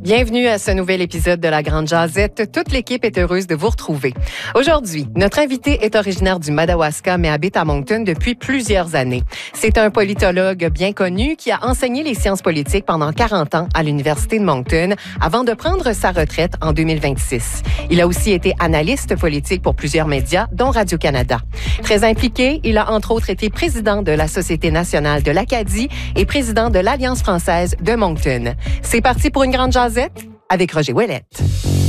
Bienvenue à ce nouvel épisode de La Grande Jazette. Toute l'équipe est heureuse de vous retrouver. Aujourd'hui, notre invité est originaire du Madawaska, mais habite à Moncton depuis plusieurs années. C'est un politologue bien connu qui a enseigné les sciences politiques pendant 40 ans à l'Université de Moncton avant de prendre sa retraite en 2026. Il a aussi été analyste politique pour plusieurs médias, dont Radio-Canada. Très impliqué, il a entre autres été président de la Société nationale de l'Acadie et président de l'Alliance française de Moncton. C'est parti pour une grande jasette avec Roger Ouellette.